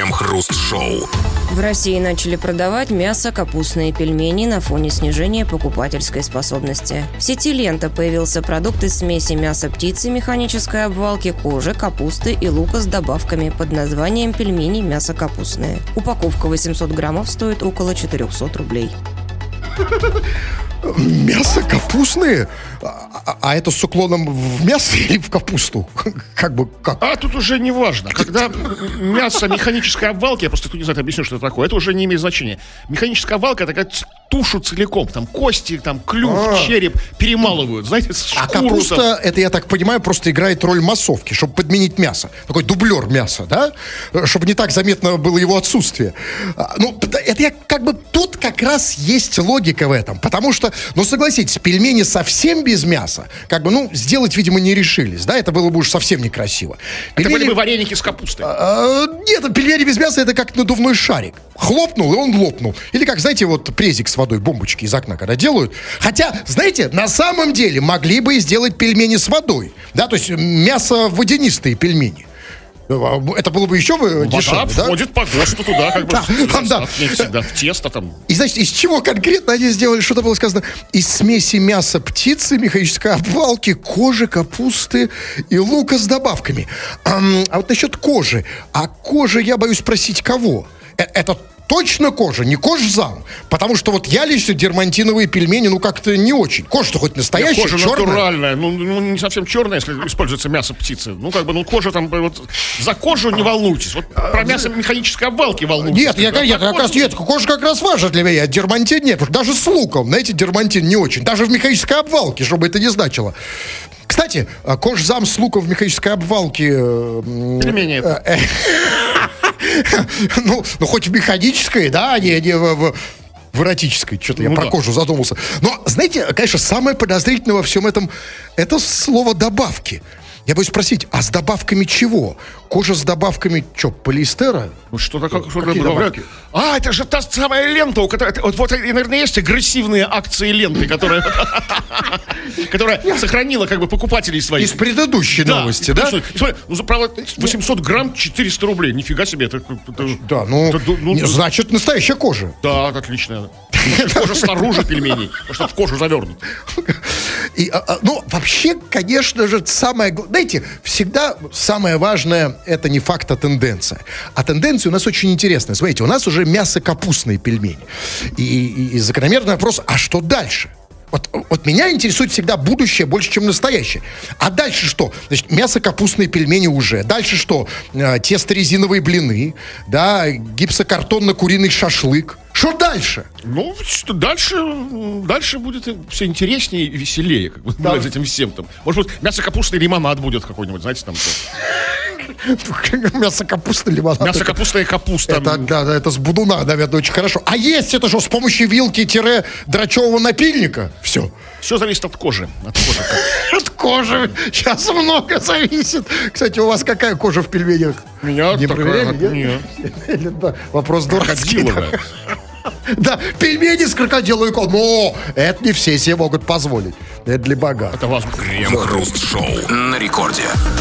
Крем-хруст-шоу. В России начали продавать мясо капустные пельмени на фоне снижения покупательской способности. В сети «Лента» появился продукт из смеси мяса птицы, механической обвалки, кожи, капусты и лука с добавками под названием «Пельмени мясо капустные». Упаковка 800 граммов стоит около 400 рублей. Мясо капустные? А это с уклоном в мясо или в капусту? Как? А тут уже не важно. Когда мясо механической обвалки, я просто тут не знаю, объясню, что это такое, это уже не имеет значения. Механическая обвалка — это как тушу целиком, там кости, там клюв, череп перемалывают, знаете, шкуру. А капуста, там... это, я так понимаю, просто играет роль массовки, чтобы подменить мясо. Такой дублер мяса, да? Чтобы не так заметно было его отсутствие. Ну, это я как бы... Тут как раз есть логика в этом. Потому что, ну, согласитесь, пельмени совсем без мяса, как бы, ну, сделать, видимо, не решились, да? Это было бы уж совсем некрасиво. Это были бы вареники с капустой. Нет, пельмени без мяса — это как надувной шарик. Хлопнул, и он лопнул. Или как, знаете, вот презик с водой, бомбочки из окна, когда делают. Хотя, знаете, на самом деле могли бы и сделать пельмени с водой. Да, то есть мясо-водянистые пельмени. Это было бы еще дешевле, да? Входит по ГОСТу туда, как бы, да. всегда в тесто там. И, значит, из чего конкретно они сделали, что-то было сказано? Из смеси мяса птицы, механической обвалки, кожи, капусты и лука с добавками. А вот насчет кожи. А кожа, я боюсь спросить, кого? Это точно кожа, не кожзам. Потому что вот я лично дермантиновые пельмени, ну, как-то не очень. Кожа-то хоть настоящая, кожа черная. Натуральная, ну, не совсем черная, если используется мясо птицы. Ну, как бы, ну, кожа там, вот, за кожу не волнуйтесь. Вот про мясо механической обвалки волнуйтесь. Нет, кожа как раз важна для меня. Дермантин нет, потому что даже с луком, знаете, дермантин не очень. Даже в механической обвалке, чтобы это не значило. Кстати, кожзам с луком в механической обвалке... Пельмени это. Ну, хоть в механической, да, не в эротической. Что-то я про кожу задумался. Но, знаете, конечно, самое подозрительное во всем этом — это слово «добавки». Я боюсь спросить, а с добавками чего? Кожа с добавками, что, полиэстера? Ну, что-то добавляют. А, это же та самая лента, у которой... Вот, наверное, есть агрессивные акции ленты, которая сохранила, как бы, покупателей своих. Из предыдущей новости, да? Смотри, ну, правда, 800 грамм 400 рублей. Нифига себе. Да, значит, настоящая кожа. Да, отличная. Кожа снаружи пельменей, потому что в кожу завернут. Ну, вообще, конечно же, знаете, всегда самое важное — это не факт, а тенденция. А тенденция у нас очень интересная. Смотрите, у нас уже мясо-капустные пельмени. И закономерный вопрос, а что дальше? Вот меня интересует всегда будущее больше, чем настоящее. А дальше что? Значит, мясо-капустные пельмени уже. Дальше что? Тесто-резиновые блины, да, гипсокартонно-куриный шашлык. Что дальше? Ну, что дальше будет все интереснее и веселее, как бы, да. Этим всем там. Может быть, мясо-капустный лимонад будет какой-нибудь, знаете, там. Мясо-капустный лимонад. Мясо-капустная капуста. Это с будуна, наверное, очень хорошо. А есть это что, с помощью вилки-драчевого напильника? Все. Все зависит от кожи. От кожи. Сейчас много зависит. Кстати, у вас какая кожа в пельменях? У меня не проверяли? Нет. Вопрос дурацкий. Да, пельмени с крокодиловой кожей. Но это не все себе могут позволить. Это для богатых. Это вас. Крем-хруст-шоу на рекорде.